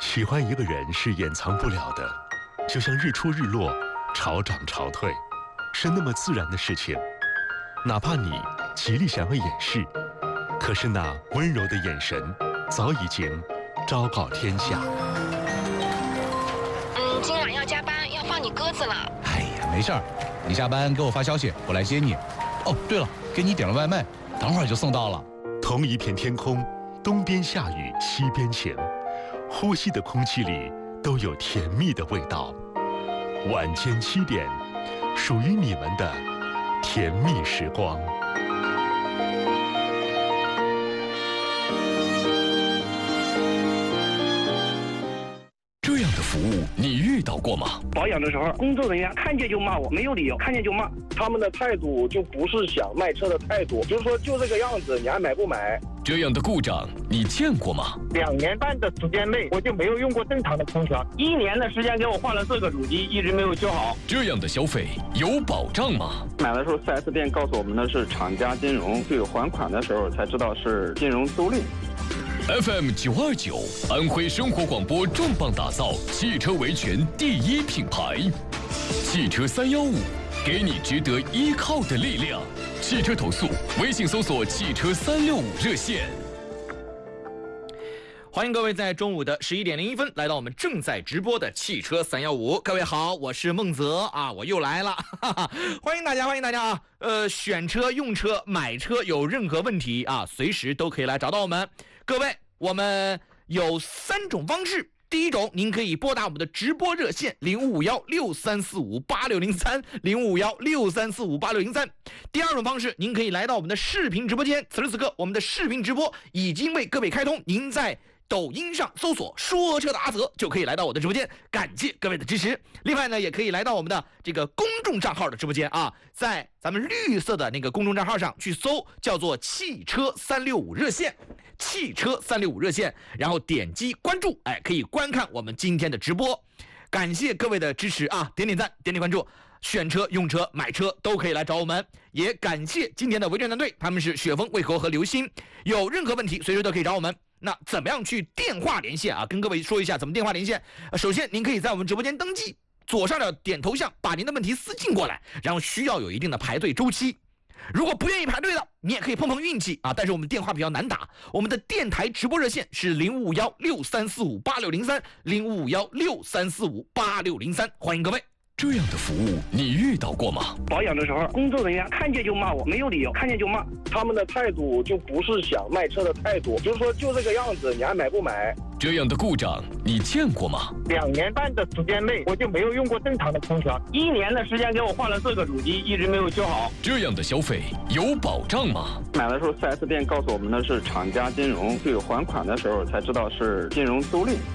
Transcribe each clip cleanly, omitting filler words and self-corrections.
喜欢一个人是掩藏不了的，就像日出日落、潮涨潮退，是那么自然的事情。哪怕你极力想要掩饰，可是那温柔的眼神早已经昭告天下。 今晚要加班，要放你鸽子了。 哎呀，没事儿，你下班给我发消息，我来接你。哦，对了，给你点了外卖，等会儿就送到了。 同一片天空，东边下雨，西边晴，呼吸的空气里都有甜蜜的味道。晚间7点，属于你们的甜蜜时光。 这样的服务你遇到过吗？ 保养的时候，工作人员看见就骂我，没有理由，看见就骂。 他们的态度就不是想卖车的态度，就是说就这个样子，你还买不买？ 这样的故障你见过吗 ？2年半的时间内，我就没有用过正常的空调。1年的时间给我换了4个主机，一直没有修好。 这样的消费有保障吗？ 买的时候 4S 店告诉我们的是厂家金融，对还款的时候才知道是金融租赁。 FM 929安徽生活广播重磅打造汽车维权第1品牌，汽车315，给你值得依靠的力量。汽车投诉，微信搜索汽车365热线。 欢迎各位在中午的11点01分来到我们正在直播的汽车315。各位好，我是孟泽啊，我又来了，哈哈，欢迎大家，欢迎大家啊！选车、用车、买车有任何问题啊，随时都可以来找到我们。各位，我们有3种方式。第一种，您可以拨打我们的直播热线055163458603，055163458603。第二种方式，您可以来到我们的视频直播间，此时此刻我们的视频直播已经为各位开通，您在抖音上搜索说车的阿泽就可以来到我的直播间，感谢各位的支持。另外呢，也可以来到我们的这个公众账号的直播间啊，在咱们绿色的那个公众账号上去搜，叫做汽车365热线，汽车365热线，然后点击关注，哎，可以观看我们今天的直播。感谢各位的支持啊，点点赞，点点关注。选车、用车、买车都可以来找我们，也感谢今天的维权团队，他们是雪峰、魏国和刘鑫，有任何问题随时都可以找我们。那怎么样去电话连线啊？跟各位说一下怎么电话连线。首先您可以在我们直播间登记，左上角点头像，把您的问题私信过来，然后需要有一定的排队周期。如果不愿意排队的，你也可以碰碰运气啊，但是我们电话比较难打。我们的电台直播热线是055163458603，055163458603，欢迎各位。 这样的服务你遇到过吗？ 保养的时候，工作人员看见就骂我，没有理由，看见就骂。 他们的态度就不是想卖车的态度，就是说就这个样子，你还买不买？ 这样的故障你见过吗 ？2年半的时间内，我就没有用过正常的空调。1年的时间给我换了4个主机，一直没有修好。 这样的消费有保障吗？ 买的时候 4S 店告诉我们的是厂家金融，对还款的时候才知道是金融租赁。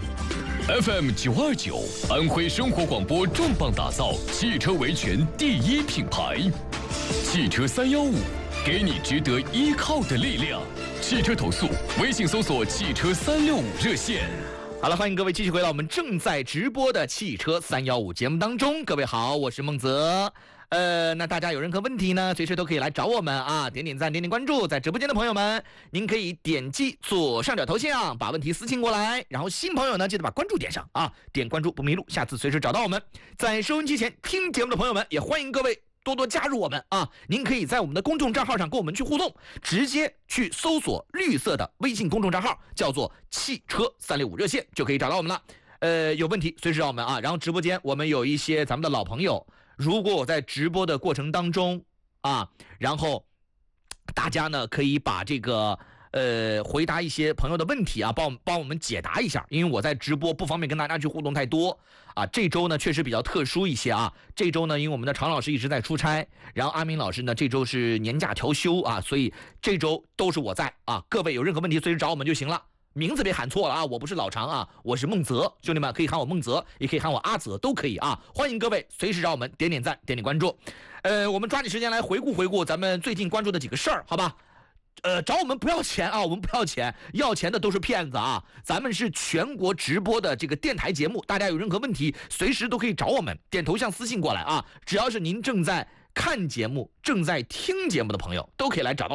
FM 929安徽生活广播重磅打造汽车维权第1品牌，汽车315，给你值得依靠的力量。汽车投诉，微信搜索汽车365热线。 好了，欢迎各位继续回到我们正在直播的汽车315节目当中。各位好，我是孟泽。那大家有任何问题呢，随时都可以来找我们啊，点点赞，点点关注。在直播间的朋友们，您可以点击左上角头像，把问题私信过来。然后新朋友呢，记得把关注点上啊，点关注不迷路，下次随时找到我们。在收音机前听节目的朋友们，也欢迎各位多多加入我们啊！您可以在我们的公众账号上跟我们去互动，直接去搜索绿色的微信公众账号，叫做汽车365热线，就可以找到我们了。有问题随时找我们啊。然后直播间我们有一些咱们的老朋友，如果我在直播的过程当中啊，然后大家呢可以把这个回答一些朋友的问题啊，帮我们解答一下，因为我在直播不方便跟大家去互动太多啊。这周呢确实比较特殊一些啊，这周呢因为我们的常老师一直在出差，然后阿明老师呢这周是年假调休啊，所以这周都是我在啊。各位有任何问题随时找我们就行了，名字别喊错了啊，我不是老常啊，我是孟泽，兄弟们可以喊我孟泽，也可以喊我阿泽，都可以啊。欢迎各位随时找我们点点赞，点点关注。我们抓紧时间来回顾咱们最近关注的几个事儿，好吧？找我们不要钱啊，我们不要钱，要钱的都是骗子啊！咱们是全国直播的这个电台节目，大家有任何问题随时都可以找我们，点头像私信过来啊！只要是您正在看节目、正在听节目的朋友，都可以来找到